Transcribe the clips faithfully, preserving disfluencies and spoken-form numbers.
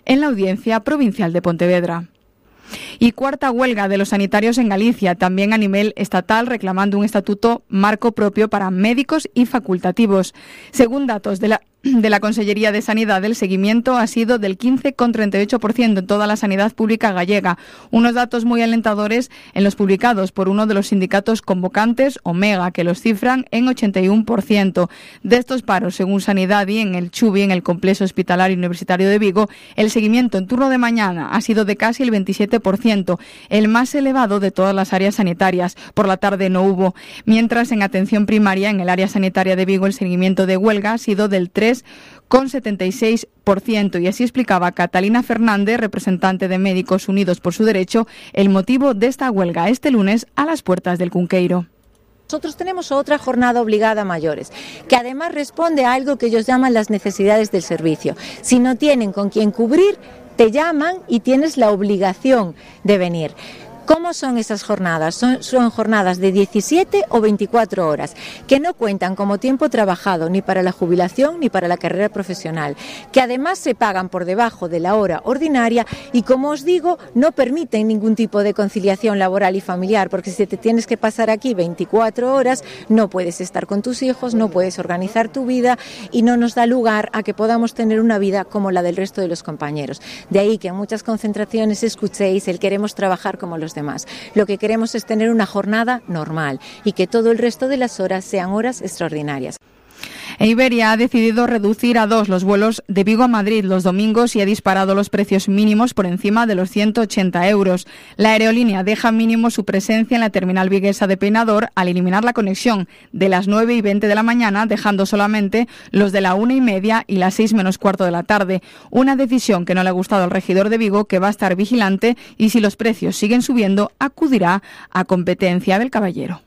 en la Audiencia Provincial de Pontevedra. Y cuarta huelga de los sanitarios en Galicia, también a nivel estatal, reclamando un estatuto marco propio para médicos y facultativos. Según datos de la de la Consellería de Sanidad, el seguimiento ha sido del quince coma treinta y ocho por ciento en toda la sanidad pública gallega, unos datos muy alentadores en los publicados por uno de los sindicatos convocantes, Omega, que los cifran en ochenta y uno por ciento. De estos paros, según Sanidad y en el Chubi, en el Complejo Hospitalario Universitario de Vigo, el seguimiento en turno de mañana ha sido de casi el veintisiete por ciento, el más elevado de todas las áreas sanitarias. Por la tarde no hubo, mientras en atención primaria, en el área sanitaria de Vigo, el seguimiento de huelga ha sido del tres coma setenta y seis por ciento, y así explicaba Catalina Fernández, representante de Médicos Unidos por su Derecho, el motivo de esta huelga este lunes a las puertas del Cunqueiro. Nosotros tenemos otra jornada obligada a mayores, que además responde a algo que ellos llaman las necesidades del servicio. Si no tienen con quién cubrir, te llaman y tienes la obligación de venir. ¿Cómo son esas jornadas? Son, son jornadas de diecisiete o veinticuatro horas, que no cuentan como tiempo trabajado ni para la jubilación ni para la carrera profesional, que además se pagan por debajo de la hora ordinaria y, como os digo, no permiten ningún tipo de conciliación laboral y familiar, porque si te tienes que pasar aquí veinticuatro horas, no puedes estar con tus hijos, no puedes organizar tu vida y no nos da lugar a que podamos tener una vida como la del resto de los compañeros. De ahí que en muchas concentraciones escuchéis el queremos trabajar como los demás. Lo que queremos es tener una jornada normal y que todo el resto de las horas sean horas extraordinarias. Iberia ha decidido reducir a dos los vuelos de Vigo a Madrid los domingos y ha disparado los precios mínimos por encima de los ciento ochenta euros. La aerolínea deja mínimo su presencia en la terminal viguesa de Peinador al eliminar la conexión de las nueve y veinte de la mañana, dejando solamente los de la una y media y las seis menos cuarto de la tarde. Una decisión que no le ha gustado al regidor de Vigo, que va a estar vigilante y, si los precios siguen subiendo, acudirá a competencia del Caballero.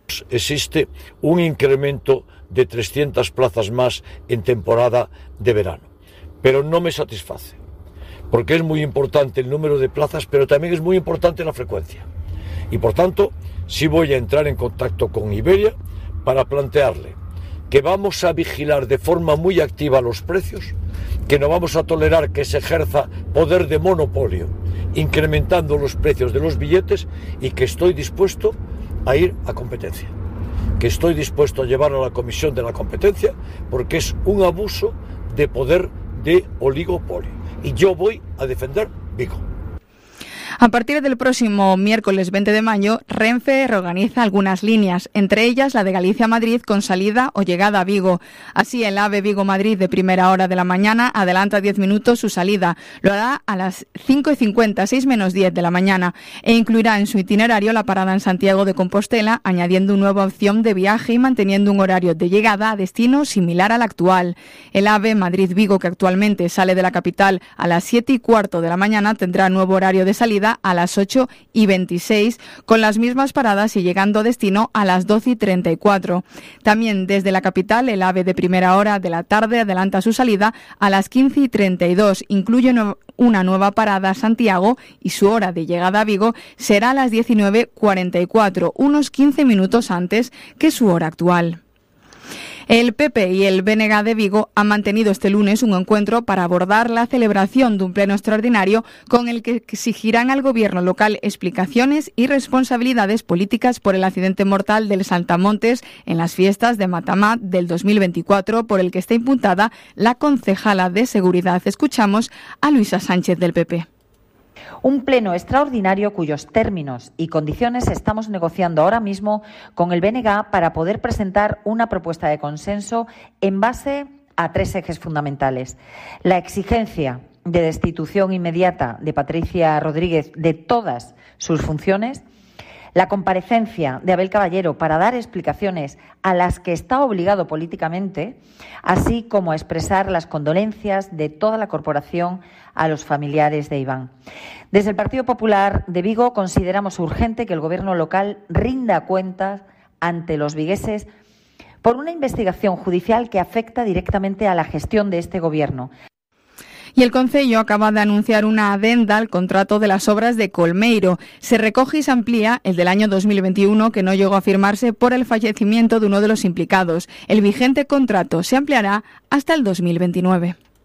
Existe un incremento de trescientas plazas más en temporada de verano, pero no me satisface, porque es muy importante el número de plazas, pero también es muy importante la frecuencia, y por tanto sí voy a entrar en contacto con Iberia para plantearle que vamos a vigilar de forma muy activa los precios, que no vamos a tolerar que se ejerza poder de monopolio incrementando los precios de los billetes, y que estoy dispuesto a ir a competencia, que estoy dispuesto a llevarlo a la Comisión de la Competencia, porque es un abuso de poder de oligopolio, y yo voy a defender Vigo. A partir del próximo miércoles veinte de mayo, Renfe reorganiza algunas líneas, entre ellas la de Galicia-Madrid con salida o llegada a Vigo. Así, el AVE Vigo-Madrid de primera hora de la mañana adelanta diez minutos su salida. Lo hará a las cinco y cincuenta, seis menos diez de la mañana, e incluirá en su itinerario la parada en Santiago de Compostela, añadiendo una nueva opción de viaje y manteniendo un horario de llegada a destino similar al actual. El AVE Madrid-Vigo, que actualmente sale de la capital a las siete y cuarto de la mañana, tendrá nuevo horario de salida a las ocho y veintiséis, con las mismas paradas y llegando a destino a las doce y treinta y cuatro. También desde la capital, el AVE de primera hora de la tarde adelanta su salida a las quince y treinta y dos, incluye una nueva parada a Santiago y su hora de llegada a Vigo será a las diecinueve cuarenta y cuatro, unos quince minutos antes que su hora actual. El P P y el B N G de Vigo han mantenido este lunes un encuentro para abordar la celebración de un pleno extraordinario con el que exigirán al gobierno local explicaciones y responsabilidades políticas por el accidente mortal del Saltamontes en las fiestas de Matamá del dos mil veinticuatro, por el que está imputada la concejala de Seguridad. Escuchamos a Luisa Sánchez del P P. Un pleno extraordinario cuyos términos y condiciones estamos negociando ahora mismo con el B N G para poder presentar una propuesta de consenso en base a tres ejes fundamentales. La exigencia de destitución inmediata de Patricia Rodríguez de todas sus funciones, la comparecencia de Abel Caballero para dar explicaciones a las que está obligado políticamente, así como expresar las condolencias de toda la corporación a los familiares de Iván. Desde el Partido Popular de Vigo consideramos urgente que el Gobierno local rinda cuentas ante los vigueses por una investigación judicial que afecta directamente a la gestión de este Gobierno. Y el Concello acaba de anunciar una adenda al contrato de las obras de Colmeiro. Se recoge y se amplía el del año dos mil veintiuno, que no llegó a firmarse por el fallecimiento de uno de los implicados. El vigente contrato se ampliará hasta el dos mil veintinueve.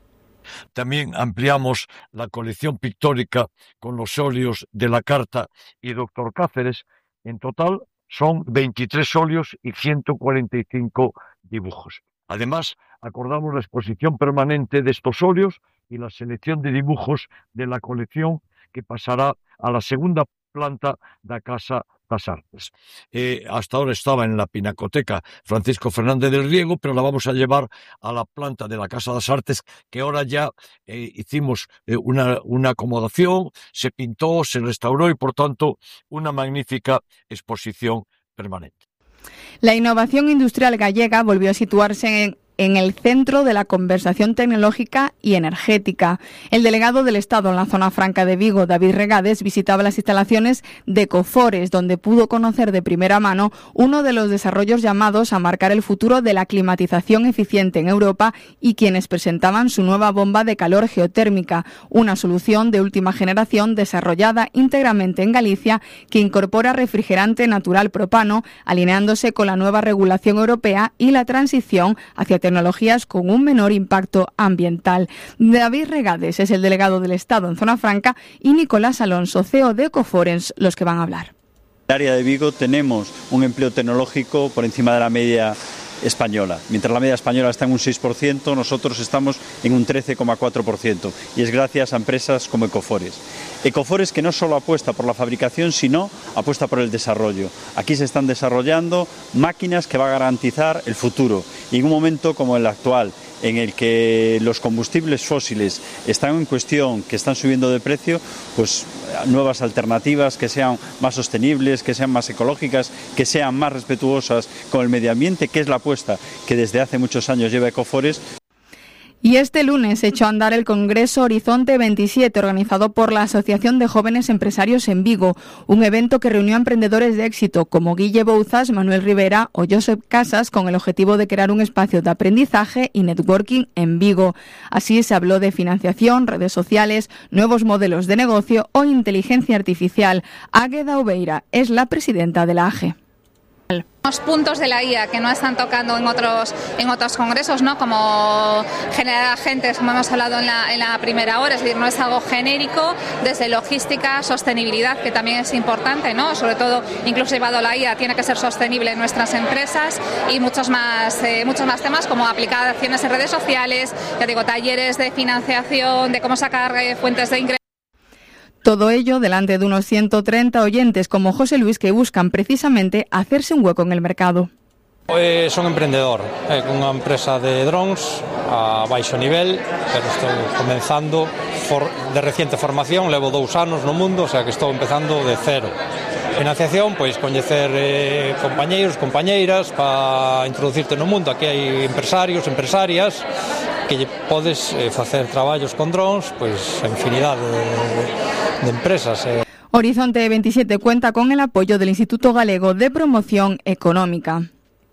También ampliamos la colección pictórica con los óleos de la Carta y Doctor Cáceres. En total son veintitrés óleos y ciento cuarenta y cinco dibujos. Además, acordamos la exposición permanente de estos óleos y la selección de dibujos de la colección que pasará a la segunda planta da Casa das Artes. Eh, hasta ahora estaba en la Pinacoteca Francisco Fernández del Riego, pero la vamos a llevar a la planta de la Casa das Artes, que ahora ya eh, hicimos eh, una, una acomodación, se pintó, se restauró y, por tanto, una magnífica exposición permanente. La innovación industrial gallega volvió a situarse en en el centro de la conversación tecnológica y energética. El delegado del Estado en la zona franca de Vigo, David Regades, visitaba las instalaciones de Cofores, donde pudo conocer de primera mano uno de los desarrollos llamados a marcar el futuro de la climatización eficiente en Europa y quienes presentaban su nueva bomba de calor geotérmica, una solución de última generación desarrollada íntegramente en Galicia que incorpora refrigerante natural propano, alineándose con la nueva regulación europea y la transición hacia tecnologías con un menor impacto ambiental. David Regades es el delegado del Estado en Zona Franca y Nicolás Alonso, C E O de Cofores, los que van a hablar. En el área de Vigo tenemos un empleo tecnológico por encima de la media española. Mientras la media española está en un seis por ciento, nosotros estamos en un trece coma cuatro por ciento y es gracias a empresas como Ecofores. Ecofores que no solo apuesta por la fabricación, sino apuesta por el desarrollo. Aquí se están desarrollando máquinas que van a garantizar el futuro y en un momento como el actual, en el que los combustibles fósiles están en cuestión, que están subiendo de precio, pues nuevas alternativas que sean más sostenibles, que sean más ecológicas, que sean más respetuosas con el medio ambiente, que es la apuesta que desde hace muchos años lleva Ecofores. Y este lunes echó a andar el Congreso Horizonte veintisiete, organizado por la Asociación de Jóvenes Empresarios en Vigo, un evento que reunió a emprendedores de éxito como Guille Bouzas, Manuel Rivera o Josep Casas, con el objetivo de crear un espacio de aprendizaje y networking en Vigo. Así se habló de financiación, redes sociales, nuevos modelos de negocio o inteligencia artificial. Águeda Oveira es la presidenta de la A G E. Los puntos de la I A que no están tocando en otros en otros congresos, ¿no? Como generar agentes, como hemos hablado en la, en la primera hora, es decir, no es algo genérico, desde logística, sostenibilidad, que también es importante, ¿no? Sobre todo, incluso llevado la I A, tiene que ser sostenible en nuestras empresas y muchos más, eh, muchos más temas como aplicaciones en redes sociales, ya digo, talleres de financiación, de cómo sacar eh, fuentes de ingresos. Todo ello delante de unos ciento treinta oyentes como José Luis que buscan precisamente hacerse un hueco en el mercado. Eh, son emprendedor, eh, unha empresa de drones a baixo nivel, pero estou comenzando for, de reciente formación, levo dous anos no mundo, o sea que estou empezando de cero. Financiación, pois coñecer eh, compañeiros, compañeiras para introducirte no mundo. Aquí hai empresarios, empresarias que lle podes eh, facer traballos con drones, pois a infinidade de, de empresas. Eh. Horizonte veintisiete cuenta con el apoyo del Instituto Galego de Promoción Económica.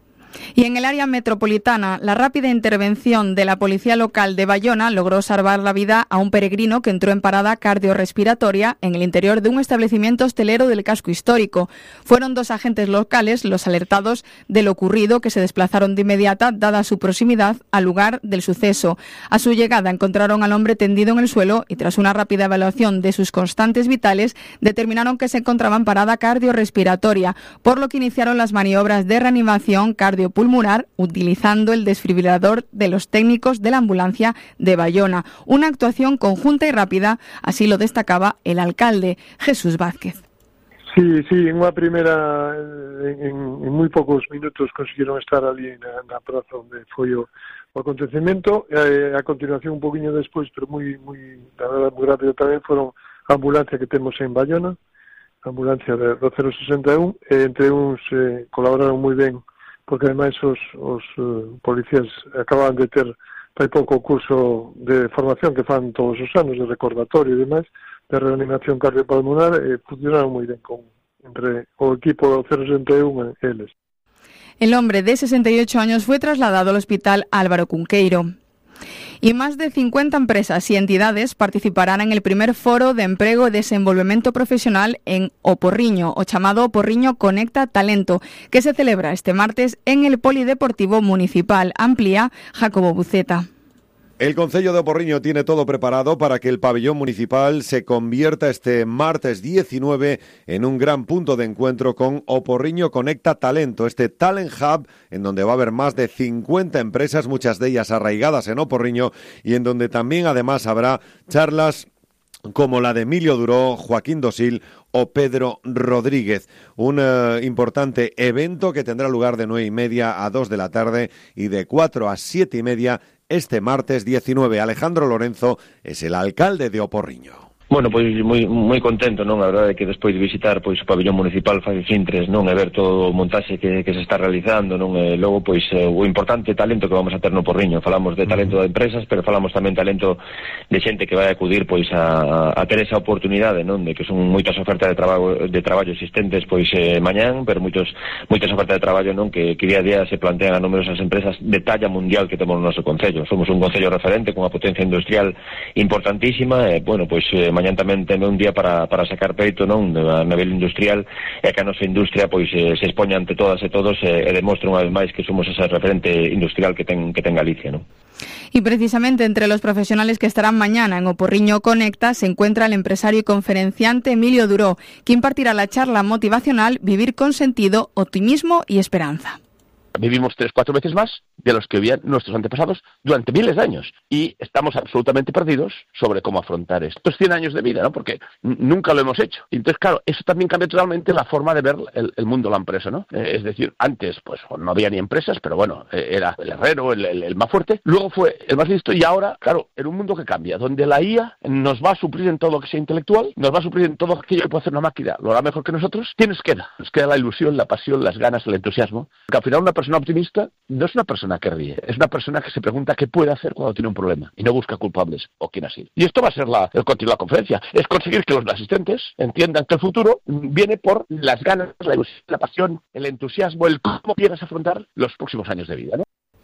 Y en el área metropolitana, la rápida intervención de la policía local de Bayona logró salvar la vida a un peregrino que entró en parada cardiorrespiratoria en el interior de un establecimiento hostelero del casco histórico. Fueron dos agentes locales los alertados de lo ocurrido, que se desplazaron de inmediata, dada su proximidad, al lugar del suceso. A su llegada encontraron al hombre tendido en el suelo y, tras una rápida evaluación de sus constantes vitales, determinaron que se encontraba en parada cardiorrespiratoria, por lo que iniciaron las maniobras de reanimación cardiopulmonar utilizando el desfibrilador de los técnicos de la ambulancia de Bayona. Una actuación conjunta y rápida, así lo destacaba el alcalde, Jesús Vázquez. Sí, sí, en unha primeira, en, en moi poucos minutos conseguiron estar ali na, na praza onde foi o, o acontecemento. E, a continuación, un poquinho despois, pero moi, moi, la verdad, moi rápido tamén, foron a ambulancia que temos en Bayona, a ambulancia de, do cero sesenta e un, e entre uns eh, colaboraron moi ben, porque ademais os, os uh, policías acaban de ter hai pouco curso de formación que fan todos os anos, de recordatorio e demais, de reanimación cardiopulmonar, e funcionaron moi ben con, entre o equipo do cero sesenta e un e eles. El hombre de sesenta y ocho años fue trasladado al hospital Álvaro Cunqueiro. Y más de cincuenta empresas y entidades participarán en el primer foro de emprego y desenvolvemento profesional en O Porriño, o chamado O Porriño Conecta Talento, que se celebra este martes en el Polideportivo Municipal. Amplía Jacobo Buceta. El Concello de Oporriño tiene todo preparado para que el pabellón municipal se convierta este martes diecinueve en un gran punto de encuentro con Oporriño Conecta Talento, este Talent Hub en donde va a haber más de cincuenta empresas, muchas de ellas arraigadas en Oporriño, y en donde también además habrá charlas como la de Emilio Duró, Joaquín Dosil o Pedro Rodríguez. Un uh, importante evento que tendrá lugar de nueve y media a dos de la tarde y de cuatro a siete y media este martes diecinueve. Alejandro Lorenzo es el alcalde de Oporriño. Bueno, pois moi moi contento, non? A verdade é que despois de visitar pois o pabellón municipal fai cintres, non? E ver todo o montaxe que, que se está realizando, non? E logo pois o importante talento que vamos a ter no Porriño. Falamos de talento de empresas, pero falamos tamén talento de xente que vai acudir pois a, a ter esa oportunidade, non? De que son moitas ofertas de traballo de traballo existentes pois eh, mañán, pero moitos moitas ofertas de traballo, non? Que, que día a día se plantean a numerosas empresas de talla mundial que temos no noso concello. Somos un concello referente con unha potencia industrial importantísima e, bueno, pois eh, mañán tamén ten un día para, para sacar peito, non, a nivel industrial, e que a nosa industria pois eh, se expoña ante todas e todos eh, e demostre unha vez máis que somos ese referente industrial que ten que ten Galicia, non? Y precisamente entre los profesionales que estarán mañana en Oporriño Conecta se encuentra el empresario y conferenciante Emilio Duró, que impartirá la charla motivacional Vivir con sentido, optimismo y esperanza. Vivimos tres, cuatro veces más de los que vivían nuestros antepasados durante miles de años y estamos absolutamente perdidos sobre cómo afrontar estos cien años de vida, ¿no? Porque nunca lo hemos hecho. Y entonces, claro, eso también cambia totalmente la forma de ver el, el mundo de la empresa, ¿no? Eh, es decir, antes pues no había ni empresas, pero bueno, eh, era el herrero, el, el, el más fuerte. Luego fue el más listo y ahora, claro, en un mundo que cambia, donde la I A nos va a suplir en todo lo que sea intelectual, nos va a suplir en todo aquello que puede hacer una máquina, lo hará mejor que nosotros. ¿Qué nos queda? Nos queda la ilusión, la pasión, las ganas, el entusiasmo. Porque al final una persona optimista no es una persona que ríe, es una persona que se pregunta qué puede hacer cuando tiene un problema y no busca culpables o quién ha sido. Y esto va a ser la, el contenido de la conferencia, es conseguir que los asistentes entiendan que el futuro viene por las ganas, la ilusión, la pasión, el entusiasmo, el cómo quieras afrontar los próximos años de vida, ¿no?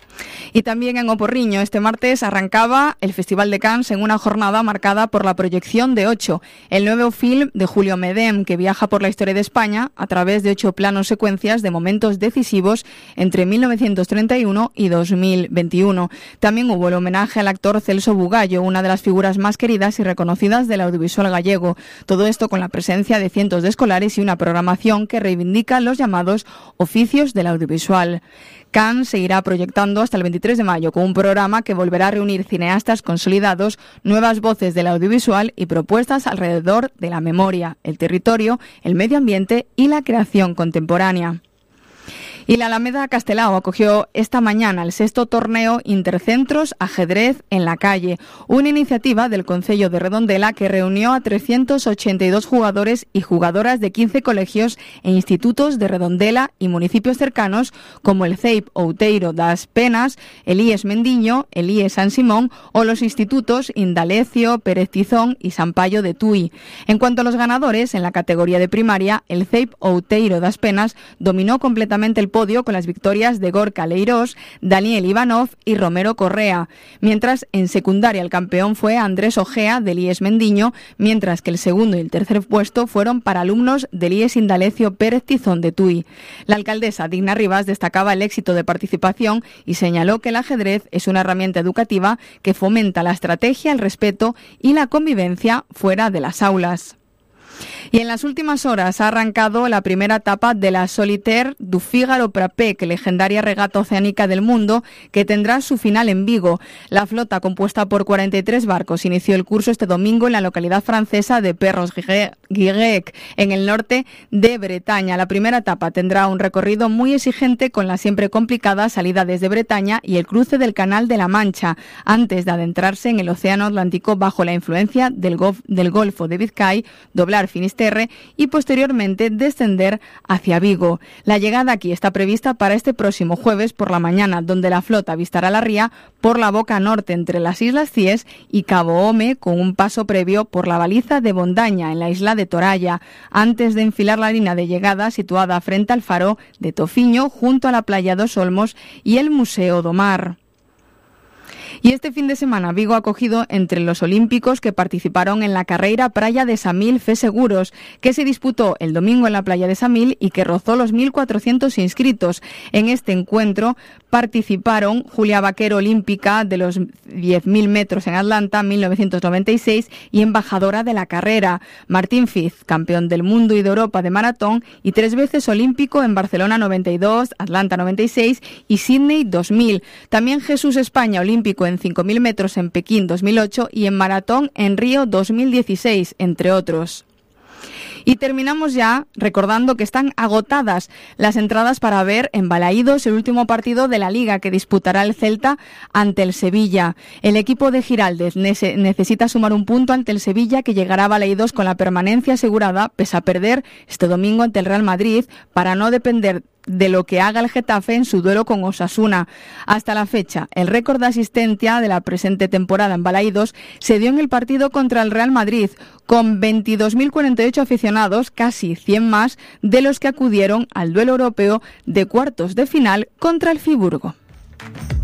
Y también en Oporriño, este martes arrancaba el Festival de Cannes en una jornada marcada por la proyección de Ocho, el nuevo film de Julio Medem, que viaja por la historia de España a través de ocho planos secuencias de momentos decisivos entre mil novecientos treinta y uno y dos mil veintiuno. También hubo el homenaje al actor Celso Bugallo, una de las figuras más queridas y reconocidas del audiovisual gallego. Todo esto con la presencia de cientos de escolares y una programación que reivindica los llamados oficios del audiovisual. Cannes seguirá proyectando hasta el veintitrés de mayo con un programa que volverá a reunir cineastas consolidados, nuevas voces del audiovisual y propuestas alrededor de la memoria, el territorio, el medio ambiente y la creación contemporánea. Y la Alameda Castelao acogió esta mañana el sexto torneo Intercentros Ajedrez en la Calle, una iniciativa del Concello de Redondela que reunió a trescientos ochenta y dos jugadores y jugadoras de quince colegios e institutos de Redondela y municipios cercanos como el C E I P Outeiro das Penas, el I E S Mendiño, el I E S San Simón o los institutos Indalecio, Pérez Tizón y San Payo de Tui. En cuanto a los ganadores, en la categoría de primaria, el C E I P Outeiro das Penas dominó completamente el podio con las victorias de Gorka Leirós, Daniel Ivanov y Romero Correa, mientras en secundaria el campeón fue Andrés Ojea del I E S Mendiño, mientras que el segundo y el tercer puesto fueron para alumnos del I E S Indalecio Pérez Tizón de Tui. La alcaldesa Digna Rivas destacaba el éxito de participación y señaló que el ajedrez es una herramienta educativa que fomenta la estrategia, el respeto y la convivencia fuera de las aulas. Y en las últimas horas ha arrancado la primera etapa de la Solitaire du Figaro Prapec, legendaria regata oceánica del mundo, que tendrá su final en Vigo. La flota, compuesta por cuarenta y tres barcos, inició el curso este domingo en la localidad francesa de Perros-Guirec, en el norte de Bretaña. La primera etapa tendrá un recorrido muy exigente con la siempre complicada salida desde Bretaña y el cruce del Canal de la Mancha, antes de adentrarse en el Océano Atlántico bajo la influencia del, Golf, del Golfo de Vizcay, doblar Finisterre y posteriormente descender hacia Vigo. La llegada aquí está prevista para este próximo jueves por la mañana, donde la flota avistará la ría por la boca norte entre las Islas Cíes y Cabo Home, con un paso previo por la baliza de Bondaña en la isla de Toralla, antes de enfilar la línea de llegada situada frente al faro de Tofiño, junto a la playa dos Olmos y el Museo do Mar. Y este fin de semana Vigo ha acogido entre los olímpicos que participaron en la carrera Praia de Samil Fe Seguros, que se disputó el domingo en la playa de Samil y que rozó los mil cuatrocientos inscritos. En este encuentro participaron Julia Vaquero, olímpica de los diez mil metros en Atlanta mil novecientos noventa y seis y embajadora de la carrera, Martín Fiz, campeón del mundo y de Europa de maratón y tres veces olímpico en Barcelona noventa y dos, Atlanta noventa y seis y Sydney dos mil. También Jesús España, olímpico en cinco mil metros en Pekín dos mil ocho y en maratón en Río dos mil dieciséis, entre otros. Y terminamos ya recordando que están agotadas las entradas para ver en Balaídos el último partido de la Liga que disputará el Celta ante el Sevilla. El equipo de Giraldez necesita sumar un punto ante el Sevilla, que llegará a Balaídos con la permanencia asegurada, pese a perder este domingo ante el Real Madrid, para no depender de lo que haga el Getafe en su duelo con Osasuna. Hasta la fecha, el récord de asistencia de la presente temporada en Balaídos se dio en el partido contra el Real Madrid, con veintidós mil cuarenta y ocho aficionados, casi cien más de los que acudieron al duelo europeo de cuartos de final contra el Friburgo.